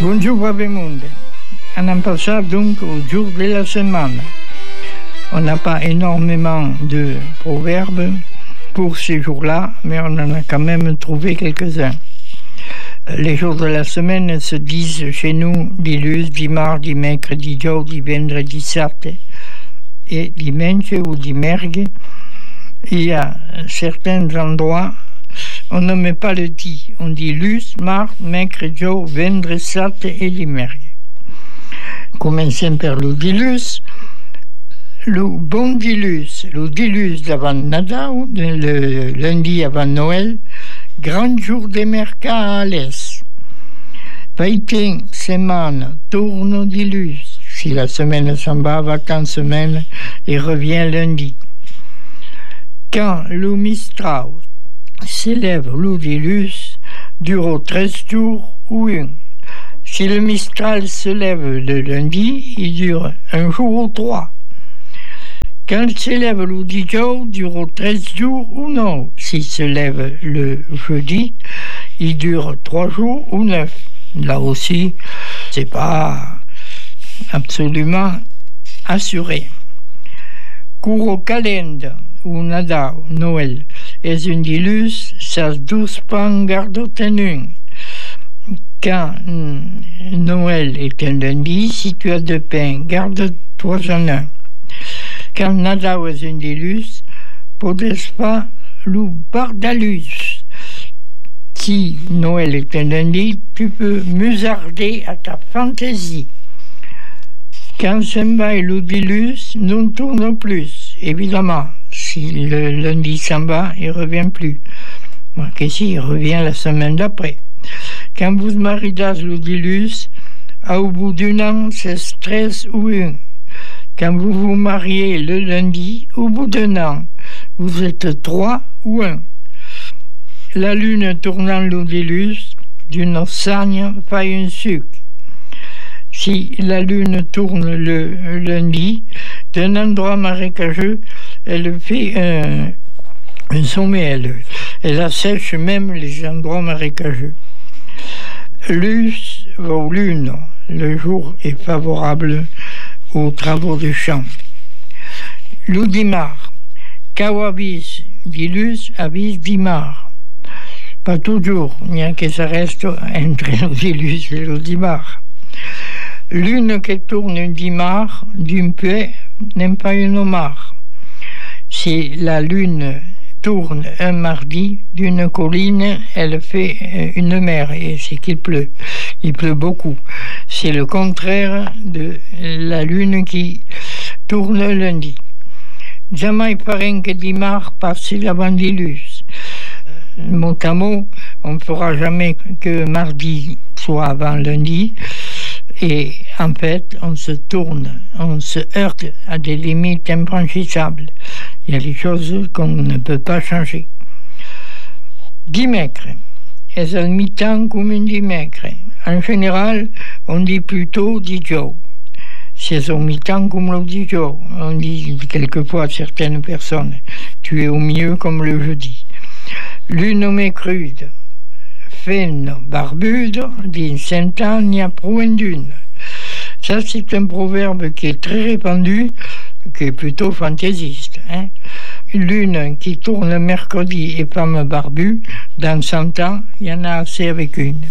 Bonjour Babemonde. On en passe donc au jour de la semaine. On n'a pas énormément de proverbes pour ces jours-là, mais on en a quand même trouvé quelques-uns. Les jours de la semaine se disent chez nous dilus, dimarts, mercredi, jeudi, vendredi, dissabte et dimanche ou dimergue. Il y a certains endroits, on ne met pas le di, on dit lus, mardi, mercredi, vendredi, dissabte et dimergue. Commençons par le dilus. Le bon dilus, le dilus d'avant Nadal, le lundi avant Noël, grand jour des mercats à l'est. Païtin, semaine, tourne dilus. Si la semaine s'en va, vacances semaine, et revient lundi. Quand le mistral s'élève, le dilus dure 13 jours ou un. Si le mistral se lève le lundi, il dure un jour ou 3. Quand il se lève le dimanche, dure 13 jours ou non. S'il se lève le jeudi, il dure 3 jours ou 9. Là aussi, c'est pas absolument assuré. Cours au calende, ou Nadal, Noël, est un dilus, ça 12 pan garde tenue. Quand Noël est un lundi, si tu as 2 pains, garde-toi en un. Quand Nadal est un dilus, podes pas le bardalus. Si Noël est un lundi, tu peux musarder à ta fantaisie. Quand s'en va le dilus, non tourne plus. Évidemment, si le lundi s'en va, il ne revient plus. Moi, que si, il revient la semaine d'après. Quand vous mariez le dilus, au bout d'un an, c'est 13 ou 1. Quand vous vous mariez le lundi, au bout d'un an, vous êtes 3 ou 1. La lune tournant le dilus, d'une sagne fait un suc. Si la lune tourne le lundi, d'un endroit marécageux, elle fait un sommet, elle assèche même les endroits marécageux. Lus ou lune, le jour est favorable aux travaux du champ. Le dimar, quand avise dilus, avise dimar. Pas toujours, bien que ça reste entre le dilus et le dimar. Lune qui tourne un dimar, d'un peu, n'aime pas une omar. Si la lune tourne un mardi d'une colline, elle fait une mer, et c'est qu'il pleut. Il pleut beaucoup. C'est le contraire de la lune qui tourne lundi. Jamais paraît que dimanche passe l'avant dilus. Mot à mot, on ne fera jamais que mardi soit avant lundi. Et en fait, on se tourne, on se heurte à des limites infranchissables. Il y a des choses qu'on ne peut pas changer. Dimècre est le mi-temps comme un dimècre. En général, on dit plutôt dijo. C'est au mi-temps comme le dijo. On dit quelquefois à certaines personnes, tu es au milieu comme le jeudi. Lune mécrude, fenne barbude, d'une centaine n'y a point d'une. Ça, c'est un proverbe qui est très répandu, qui est plutôt fantaisiste. Lune qui tourne mercredi et femme barbue, dans 100 ans, il y en a assez avec une.